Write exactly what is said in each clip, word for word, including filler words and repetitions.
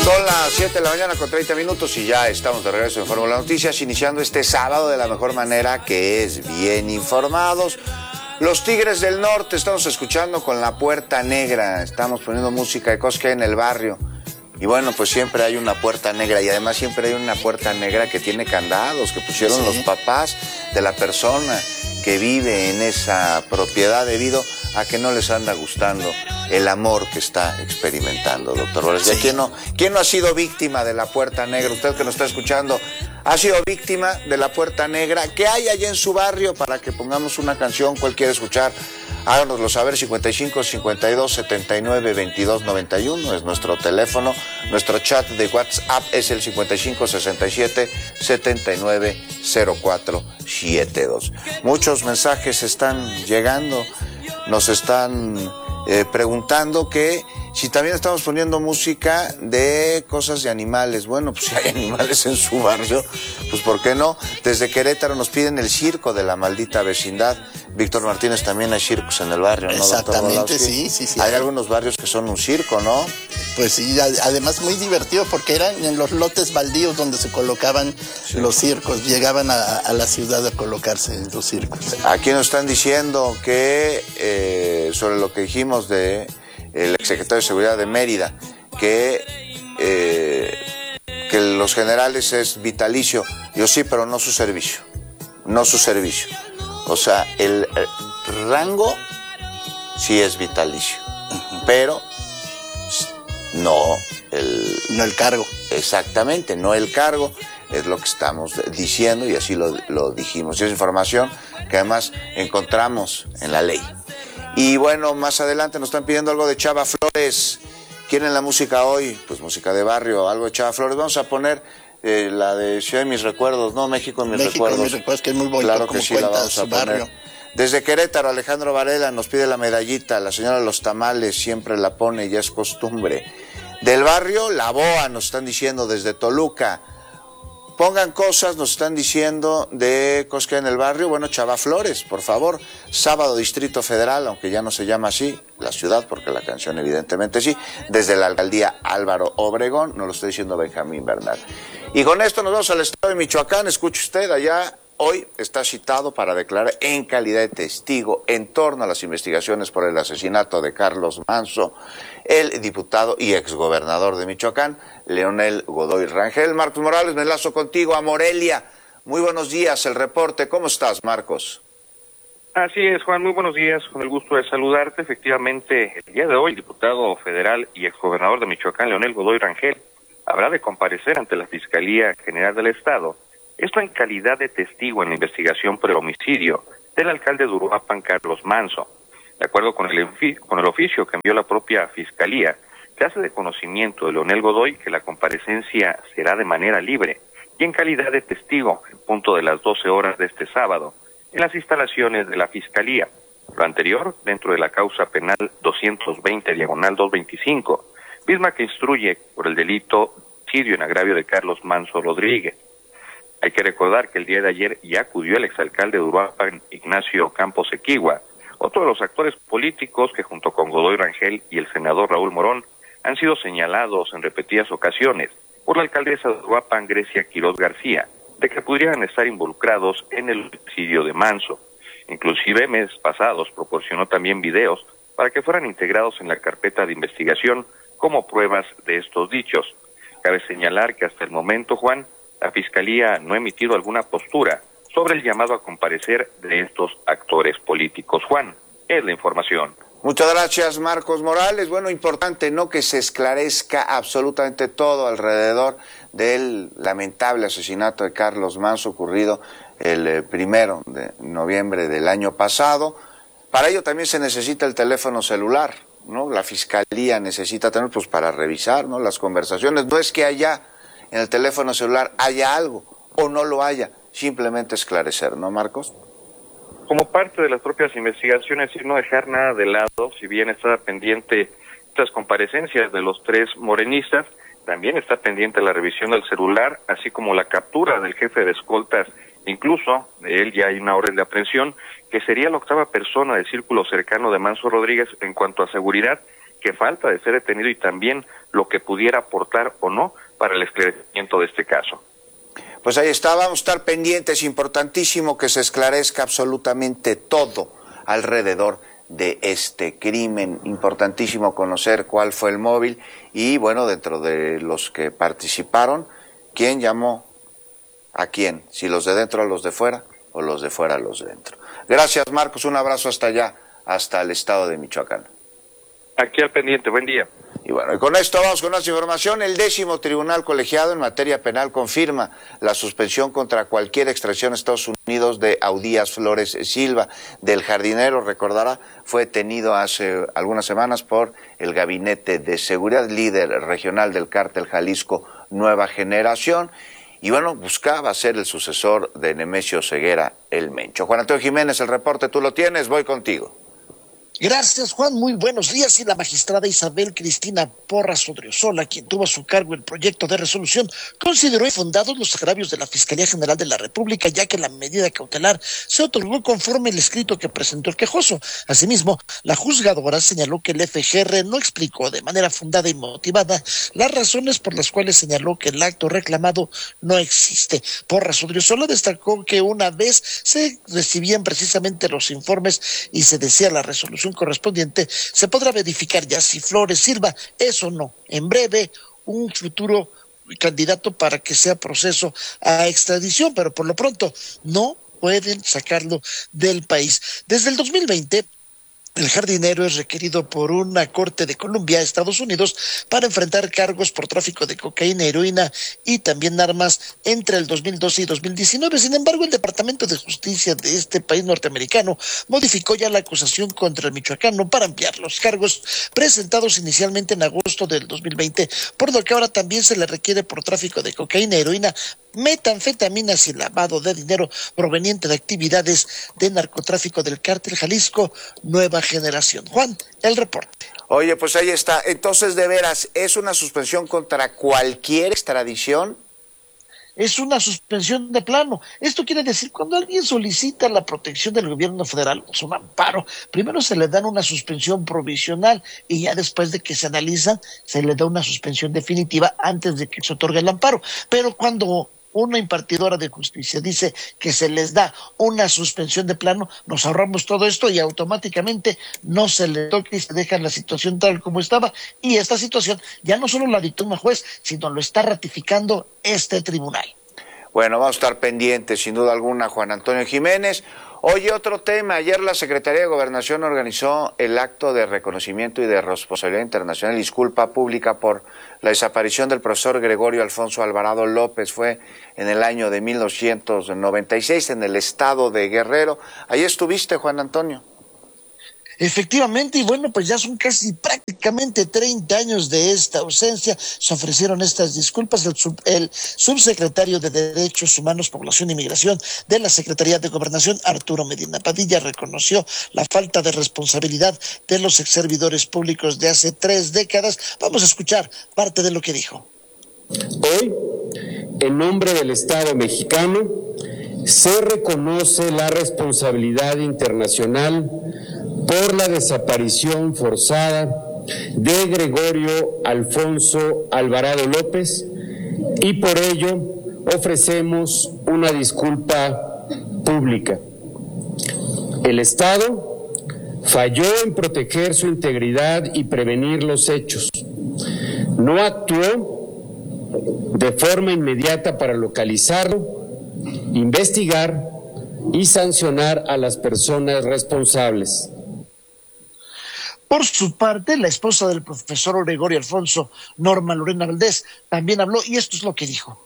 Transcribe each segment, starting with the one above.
Son las siete de la mañana con treinta minutos y ya estamos de regreso en Fórmula Noticias, iniciando este sábado de la mejor manera, que es bien informados. Los Tigres del Norte, estamos escuchando con La Puerta Negra, estamos poniendo música de cosas que hay en el barrio. Y bueno, pues siempre hay una puerta negra, y además siempre hay una puerta negra que tiene candados, que pusieron sí. los papás de la persona que vive en esa propiedad debido a que no les anda gustando el amor que está experimentando, doctor Borges. Sí. ¿Quién no, quién no ha sido víctima de la puerta negra? Usted que nos está escuchando, ¿ha sido víctima de la puerta negra? ¿Qué hay allá en su barrio para que pongamos una canción? ¿Cuál quiere escuchar? Háganoslo saber. Cincuenta y cinco, cincuenta y dos, setenta y nueve, veintidós, noventa y uno es nuestro teléfono. Nuestro chat de WhatsApp es el cincuenta y cinco, sesenta y siete, setenta y nueve, cero cuatro setenta y dos. Muchos mensajes están llegando, nos están eh, preguntando que si también estamos poniendo música de cosas de animales. Bueno, pues si hay animales en su barrio, pues ¿por qué no? Desde Querétaro nos piden el circo de la maldita vecindad. Víctor Martínez, también hay circos en el barrio, ¿no? Exactamente, sí, sí, sí. Hay, hay algunos barrios que son un circo, ¿no? Pues sí, además muy divertido porque eran en los lotes baldíos donde se colocaban sí. los circos, llegaban a, a la ciudad a colocarse en los circos. Aquí nos están diciendo que eh, sobre lo que dijimos de el exsecretario de Seguridad de Mérida, que, eh, que los generales es vitalicio. Yo sí, pero no su servicio, no su servicio. O sea, el, el rango sí es vitalicio, uh-huh. pero no el... No el cargo. Exactamente, no el cargo, es lo que estamos diciendo y así lo, lo dijimos. Y es información que además encontramos en la ley. Y bueno, más adelante nos están pidiendo algo de Chava Flores. ¿Quieren la música hoy? Pues música de barrio, algo de Chava Flores. Vamos a poner eh, la de Ciudad de mis recuerdos, ¿no? México en mis México recuerdos. México en mis recuerdos, que es muy bonito. Claro que sí, la vamos a poner. Barrio. Desde Querétaro, Alejandro Varela nos pide la medallita. La señora de los tamales siempre la pone, ya es costumbre. Del barrio, La Boa, nos están diciendo desde Toluca. Pongan cosas, nos están diciendo de cosas que hay en el barrio. Bueno, Chava Flores, por favor. Sábado, Distrito Federal, aunque ya no se llama así, la ciudad, porque la canción evidentemente sí. Desde la alcaldía Álvaro Obregón, nos lo está diciendo Benjamín Bernal. Y con esto nos vamos al estado de Michoacán. Escuche usted, allá hoy está citado para declarar en calidad de testigo en torno a las investigaciones por el asesinato de Carlos Manso, el diputado y exgobernador de Michoacán, Leonel Godoy Rangel. Marcos Morales, me enlazo contigo a Morelia. Muy buenos días, el reporte. ¿Cómo estás, Marcos? Así es, Juan, muy buenos días, con el gusto de saludarte. Efectivamente, el día de hoy, el diputado federal y exgobernador de Michoacán, Leonel Godoy Rangel, habrá de comparecer ante la Fiscalía General del Estado, esto en calidad de testigo en la investigación por el homicidio del alcalde de Uruapan, Carlos Manso. De acuerdo con el, con el oficio que envió la propia Fiscalía, se hace de conocimiento de Leonel Godoy que la comparecencia será de manera libre y en calidad de testigo, en punto de las doce horas de este sábado, en las instalaciones de la Fiscalía. Lo anterior, dentro de la causa penal doscientos veinte diagonal doscientos veinticinco, misma que instruye por el delito de homicidio en agravio de Carlos Manso Rodríguez. Hay que recordar que el día de ayer ya acudió el exalcalde de Uruapan, Ignacio Campos Equigua, otro de los actores políticos que junto con Godoy Rangel y el senador Raúl Morón han sido señalados en repetidas ocasiones por la alcaldesa de Uruapan, Grecia Quiroz García, de que pudieran estar involucrados en el homicidio de Manso. Inclusive meses pasados proporcionó también videos para que fueran integrados en la carpeta de investigación como pruebas de estos dichos. Cabe señalar que hasta el momento, Juan, la Fiscalía no ha emitido alguna postura sobre el llamado a comparecer de estos actores políticos. Juan, es la información. Muchas gracias, Marcos Morales. Bueno, importante, ¿no?, que se esclarezca absolutamente todo alrededor del lamentable asesinato de Carlos Manso ocurrido el eh, primero de noviembre del año pasado. Para ello también se necesita el teléfono celular, ¿no? La Fiscalía necesita tener, pues, para revisar, ¿no?, las conversaciones. No es que allá en el teléfono celular haya algo o no lo haya, simplemente esclarecer, ¿no, Marcos? Como parte de las propias investigaciones y no dejar nada de lado, si bien está pendiente estas comparecencias de los tres morenistas, también está pendiente la revisión del celular, así como la captura del jefe de escoltas, incluso de él ya hay una orden de aprehensión, que sería la octava persona del círculo cercano de Manso Rodríguez en cuanto a seguridad, que falta de ser detenido y también lo que pudiera aportar o no para el esclarecimiento de este caso. Pues ahí está, vamos a estar pendientes, importantísimo que se esclarezca absolutamente todo alrededor de este crimen, importantísimo conocer cuál fue el móvil y bueno, dentro de los que participaron, ¿quién llamó a quién? Si los de dentro a los de fuera o los de fuera a los de dentro. Gracias, Marcos, un abrazo hasta allá, hasta el estado de Michoacán. Aquí al pendiente, buen día. Y bueno, y con esto vamos con más información. El décimo tribunal colegiado en materia penal confirma la suspensión contra cualquier extradición a Estados Unidos de Audías Flores Silva. Del jardinero, recordará, fue detenido hace algunas semanas por el Gabinete de Seguridad, líder regional del cártel Jalisco Nueva Generación. Y bueno, buscaba ser el sucesor de Nemesio Ceguera, el Mencho. Juan Antonio Jiménez, el reporte tú lo tienes, voy contigo. Gracias, Juan. Muy buenos días. Y la magistrada Isabel Cristina Porras Odriozola, quien tuvo a su cargo el proyecto de resolución, consideró infundados los agravios de la Fiscalía General de la República, ya que la medida cautelar se otorgó conforme el escrito que presentó el quejoso. Asimismo, la juzgadora señaló que el F G R no explicó de manera fundada y motivada las razones por las cuales señaló que el acto reclamado no existe. Porras Odriozola destacó que una vez se recibían precisamente los informes y se decía la resolución correspondiente, se podrá verificar ya si Flores Silva es o no, en breve, un futuro candidato para que sea proceso a extradición, pero por lo pronto no pueden sacarlo del país. Desde el dos mil veinte, el jardinero es requerido por una corte de Columbia, Estados Unidos, para enfrentar cargos por tráfico de cocaína, heroína y también armas entre el dos mil doce y dos mil diecinueve. Sin embargo, el Departamento de Justicia de este país norteamericano modificó ya la acusación contra el michoacano para ampliar los cargos presentados inicialmente en agosto del dos mil veinte, por lo que ahora también se le requiere por tráfico de cocaína, heroína, metanfetaminas y lavado de dinero proveniente de actividades de narcotráfico del cártel Jalisco Nueva Generación. Juan, el reporte. Oye, pues ahí está. Entonces, de veras, ¿es una suspensión contra cualquier extradición? Es una suspensión de plano. Esto quiere decir, cuando alguien solicita la protección del gobierno federal, es un amparo, primero se le dan una suspensión provisional y ya después de que se analiza, se le da una suspensión definitiva antes de que se otorgue el amparo. Pero cuando una impartidora de justicia dice que se les da una suspensión de plano, nos ahorramos todo esto y automáticamente no se le toca y se deja la situación tal como estaba. Y esta situación ya no solo la dictó un juez, sino lo está ratificando este tribunal. Bueno, vamos a estar pendientes, sin duda alguna, Juan Antonio Jiménez. Oye, otro tema. Ayer la Secretaría de Gobernación organizó el acto de reconocimiento y de responsabilidad internacional y disculpa pública por la desaparición del profesor Gregorio Alfonso Alvarado López. Fue en el año de mil novecientos noventa y seis en el estado de Guerrero. Ahí estuviste, Juan Antonio. Efectivamente, y bueno, pues ya son casi prácticamente treinta años de esta ausencia. Se ofrecieron estas disculpas. El, sub, el subsecretario de Derechos Humanos, Población y Migración de la Secretaría de Gobernación, Arturo Medina Padilla, reconoció la falta de responsabilidad de los exservidores públicos de hace tres décadas. Vamos a escuchar parte de lo que dijo. Hoy, en nombre del Estado mexicano, se reconoce la responsabilidad internacional por la desaparición forzada de Gregorio Alfonso Alvarado López y por ello ofrecemos una disculpa pública. El Estado falló en proteger su integridad y prevenir los hechos. No actuó de forma inmediata para localizarlo, investigar y sancionar a las personas responsables. Por su parte, la esposa del profesor Gregorio Alfonso, Norma Lorena Valdés, también habló y esto es lo que dijo.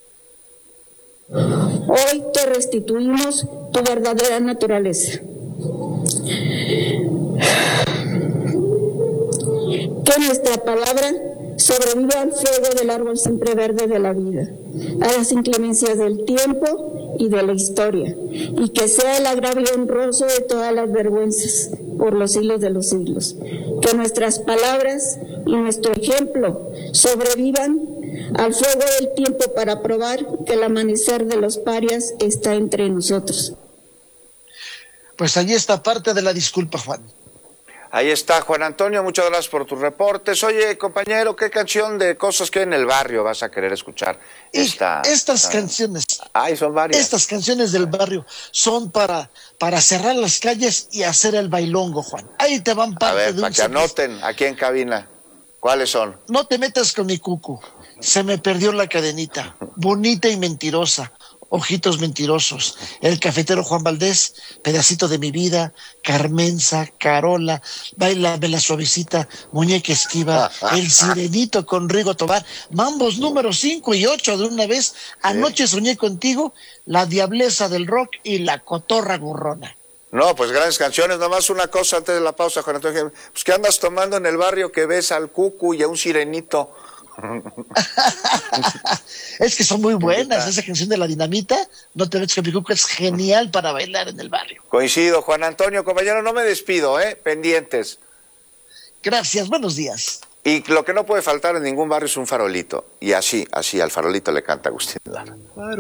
Hoy te restituimos tu verdadera naturaleza. Que nuestra palabra sobreviva al fuego del árbol siempre verde de la vida, a las inclemencias del tiempo y de la historia, y que sea el agravio honroso de todas las vergüenzas por los siglos de los siglos. Que nuestras palabras y nuestro ejemplo sobrevivan al fuego del tiempo para probar que el amanecer de los parias está entre nosotros. Pues allí está parte de la disculpa, Juan. Ahí está, Juan Antonio, muchas gracias por tus reportes. Oye, compañero, ¿qué canción de Cosas que hay en el barrio vas a querer escuchar? Esta, estas esta... canciones, ay, son varias. Estas canciones del barrio son para, para cerrar las calles y hacer el bailongo, Juan. Ahí te van parte a ver, de un para que anoten aquí en cabina. ¿Cuáles son? No te metas con mi cucu. Se me perdió la cadenita. Bonita y mentirosa. Ojitos mentirosos, El Cafetero Juan Valdés, Pedacito de mi vida, Carmenza, Carola, Báilame la Suavecita, Muñeca Esquiva, El Sirenito con Rigo Tobar, Mambos número cinco y ocho de una vez, Anoche soñé contigo, La Diableza del Rock y La Cotorra Burrona. No, pues grandes canciones. Nomás una cosa antes de la pausa, Juan Antonio. Pues ¿qué andas tomando en el barrio que ves al cucu y a un sirenito? Es que son muy buenas. Esa canción de La Dinamita, No te metas con mi cucu, es genial para bailar en el barrio. Coincido, Juan Antonio, compañero, no me despido, ¿eh? Pendientes. Gracias, buenos días. Y lo que no puede faltar en ningún barrio es un farolito. Y así, así, al farolito le canta Agustín Lara.